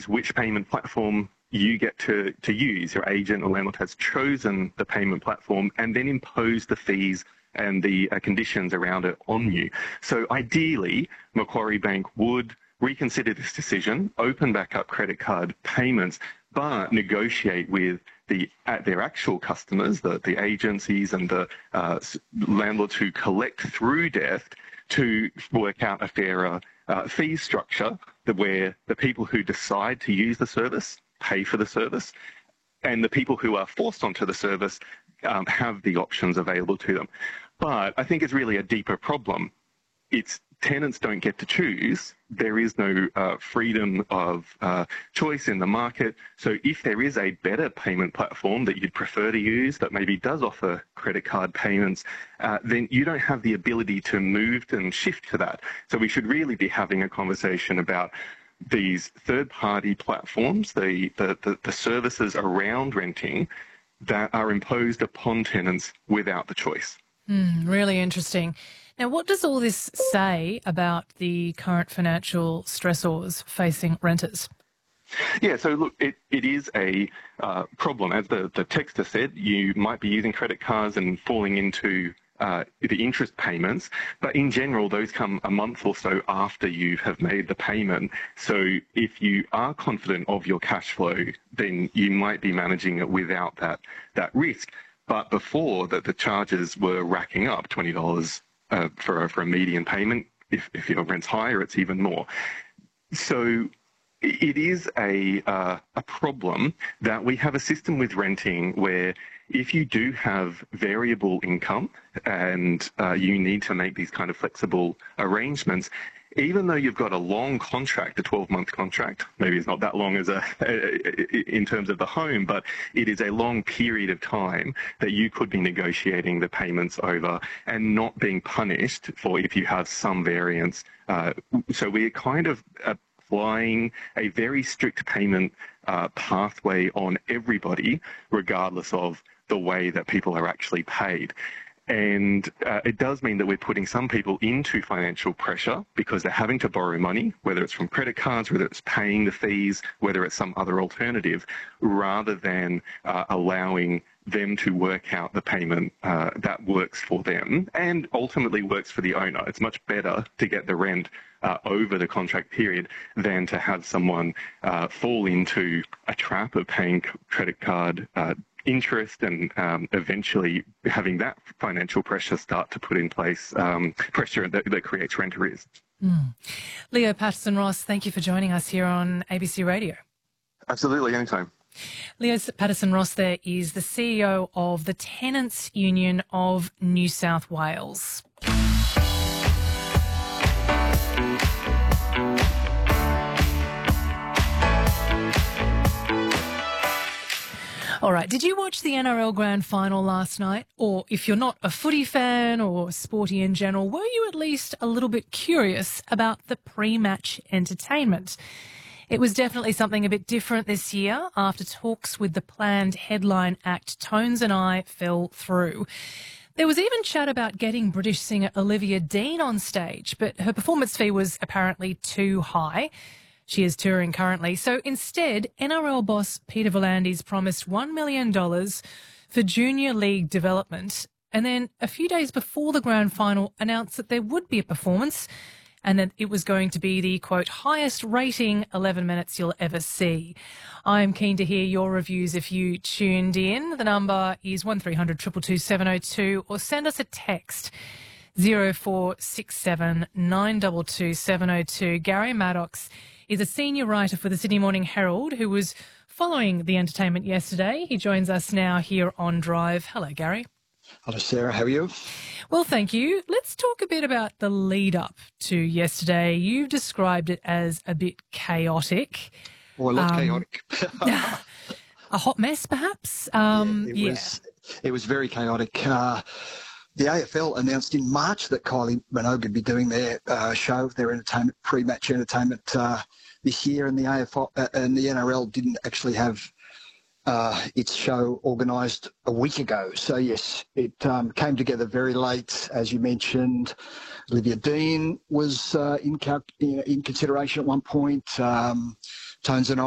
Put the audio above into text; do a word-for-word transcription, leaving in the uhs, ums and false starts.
choose which payment platform you get to, to use. Your agent or landlord has chosen the payment platform and then imposed the fees and the uh, conditions around it on you. So ideally, Macquarie Bank would reconsider this decision, open back up credit card payments, but negotiate with the uh, their actual customers, the, the agencies and the uh, landlords who collect through Deft, to work out a fairer uh, fee structure that where the people who decide to use the service pay for the service, and the people who are forced onto the service um, have the options available to them. But I think it's really a deeper problem. It's tenants don't get to choose. There is no uh, freedom of uh, choice in the market. So if there is a better payment platform that you'd prefer to use that maybe does offer credit card payments, uh, then you don't have the ability to move and shift to that. So we should really be having a conversation about these third-party platforms, the, the, the, the services around renting that are imposed upon tenants without the choice. Mm, really interesting. Now, what does all this say about the current financial stressors facing renters? Yeah, so look, it, it is a uh, problem. As the, the texter said, you might be using credit cards and falling into uh, the interest payments, but in general, those come a month or so after you have made the payment. So if you are confident of your cash flow, then you might be managing it without that, that risk. But before that, the charges were racking up twenty dollars uh, for, for a median payment. If, if your rent's higher, it's even more. So it is a, uh, a problem that we have a system with renting where if you do have variable income and uh, you need to make these kind of flexible arrangements, even though you've got a long contract, a twelve-month contract, maybe it's not that long as a in terms of the home, but it is a long period of time that you could be negotiating the payments over and not being punished for if you have some variance. Uh, so we're kind of applying a very strict payment uh, pathway on everybody, regardless of the way that people are actually paid. And uh, it does mean that we're putting some people into financial pressure because they're having to borrow money, whether it's from credit cards, whether it's paying the fees, whether it's some other alternative, rather than uh, allowing them to work out the payment uh, that works for them and ultimately works for the owner. It's much better to get the rent uh, over the contract period than to have someone uh, fall into a trap of paying credit card uh, interest and um, eventually having that financial pressure start to put in place um, pressure that, that creates rent arrears. Mm. Leo Patterson-Ross, thank you for joining us here on A B C Radio. Absolutely, anytime. Leo Patterson-Ross there is the C E O of the Tenants Union of New South Wales. All right, did you watch the N R L Grand Final last night? Or if you're not a footy fan or sporty in general, were you at least a little bit curious about the pre-match entertainment? It was definitely something a bit different this year after talks with the planned headline act Tones and I fell through. There was even chat about getting British singer Olivia Dean on stage, but her performance fee was apparently too high. She is touring currently. So instead, N R L boss Peter V'landys promised one million dollars for junior league development, and then a few days before the grand final announced that there would be a performance and that it was going to be the, quote, highest rating eleven minutes you'll ever see. I'm keen to hear your reviews if you tuned in. The number is one three hundred two two two seven oh two or send us a text zero four six seven nine two two seven oh two. Gary Maddox is a senior writer for the Sydney Morning Herald who was following the entertainment yesterday. He joins us now here on Drive. Hello, Gary. Hello, Sarah. How are you? Well, thank you. Let's talk a bit about the lead up to yesterday. You've described it as a bit chaotic. Or a lot um, chaotic. A hot mess, perhaps? Um, yeah, it, yeah. Was, it was very chaotic. Uh, the A F L announced in March that Kylie Minogue would be doing their uh, show, their entertainment, pre-match entertainment uh, this year, and the A F L uh, and the N R L didn't actually have uh, its show organised a week ago. So yes, it um, came together very late, as you mentioned. Olivia Dean was uh, in, in, in consideration at one point. Um, Tones and I.